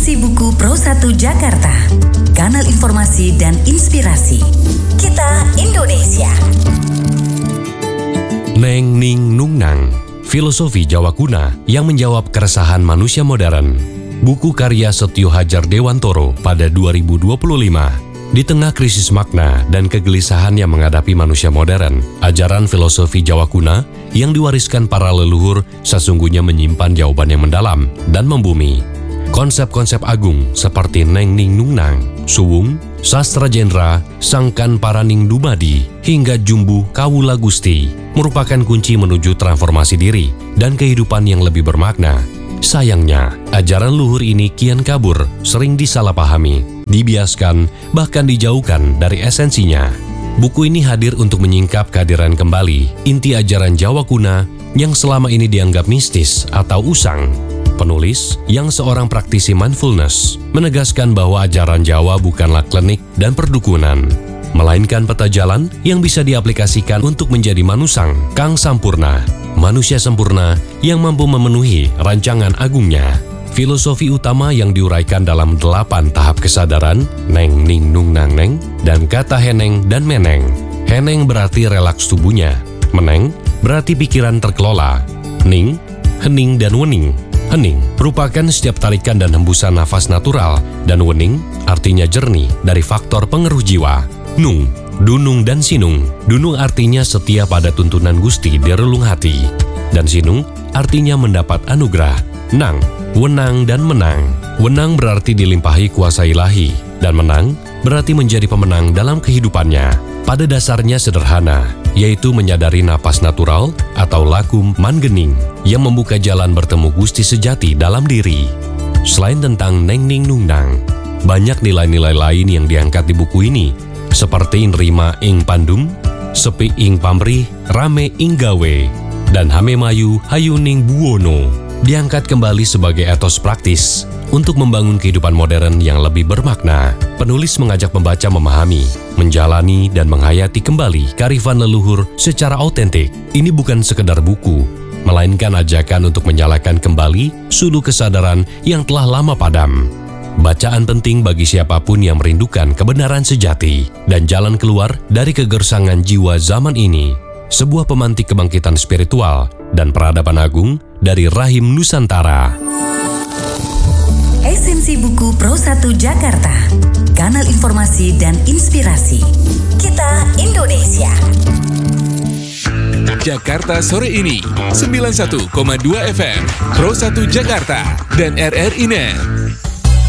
Esensi Buku Pro 1 Jakarta, kanal informasi dan inspirasi. Kita Indonesia. Neng Ning Nung Nang, filosofi Jawa kuna yang menjawab keresahan manusia modern. Buku karya Setio Hadjar Dewantoro pada 2025. Di tengah krisis makna dan kegelisahan yang menghadapi manusia modern, ajaran filosofi Jawa kuna yang diwariskan para leluhur sesungguhnya menyimpan jawaban yang mendalam dan membumi. Konsep-konsep agung seperti Neng Ning Nung Nang, Suwung, Sastra Jendra, Sangkan Paraning Dumadi, hingga Jumbu Kawula Gusti merupakan kunci menuju transformasi diri dan kehidupan yang lebih bermakna. Sayangnya, ajaran luhur ini kian kabur, sering disalahpahami, dibiaskan, bahkan dijauhkan dari esensinya. Buku ini hadir untuk menyingkap kehadiran kembali inti ajaran Jawa kuna yang selama ini dianggap mistis atau usang. Penulis, yang seorang praktisi mindfulness, menegaskan bahwa ajaran Jawa bukanlah klinik dan perdukunan, melainkan peta jalan yang bisa diaplikasikan untuk menjadi manusang kang sampurna, manusia sempurna yang mampu memenuhi rancangan agungnya. Filosofi utama yang diuraikan dalam 8 tahap kesadaran, Neng Ning Nung Nang Neng, dan kata heneng dan meneng. Heneng berarti relaks tubuhnya, meneng berarti pikiran terkelola, ning, hening dan wening. Hening merupakan setiap tarikan dan hembusan nafas natural, dan wening artinya jernih dari faktor pengaruh jiwa. Nung, dunung dan sinung. Dunung artinya setia pada tuntunan Gusti di relung hati, dan sinung artinya mendapat anugerah. Nang, wenang dan menang. Wenang berarti dilimpahi kuasa ilahi, dan menang berarti menjadi pemenang dalam kehidupannya. Pada dasarnya sederhana, yaitu menyadari napas natural atau lakum mangening yang membuka jalan bertemu Gusti sejati dalam diri. Selain tentang Neng Ning Nung Nang, banyak nilai-nilai lain yang diangkat di buku ini, seperti nrima ing pandum, sepi ing pamrih, rame ing gawe, dan hamemayu hayuning buwono, diangkat kembali sebagai etos praktis untuk membangun kehidupan modern yang lebih bermakna. Penulis mengajak pembaca memahami, menjalani, dan menghayati kembali kearifan leluhur secara autentik. Ini bukan sekedar buku, melainkan ajakan untuk menyalakan kembali sulu kesadaran yang telah lama padam. Bacaan penting bagi siapapun yang merindukan kebenaran sejati dan jalan keluar dari kegersangan jiwa zaman ini. Sebuah pemantik kebangkitan spiritual dan peradaban agung dari rahim Nusantara. Esensi Buku Pro 1 Jakarta, kanal informasi dan inspirasi. Kita Indonesia. Jakarta sore ini 91,2 FM Pro 1 Jakarta dan RRI Net.